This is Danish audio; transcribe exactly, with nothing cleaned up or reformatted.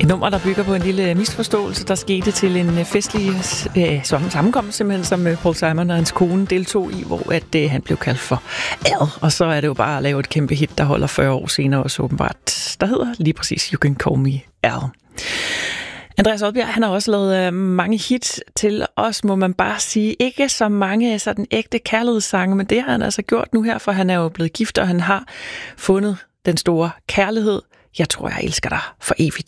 nummer, der bygger på en lille misforståelse, der skete til en festlig øh, sammenkomst, simpelthen, som Paul Simon og hans kone deltog i, hvor at, øh, han blev kaldt for Al. Og så er det jo bare at lave et kæmpe hit, der holder fyrre år senere også åbenbart. Der hedder lige præcis You Can Call Me Al. Andreas Odbjerg, han har også lavet øh, mange hits til os, må man bare sige. Ikke så mange sådan ægte kærlighedssange, men det har han altså gjort nu her, for han er jo blevet gift, og han har fundet den store kærlighed. Jeg tror, jeg elsker dig for evigt.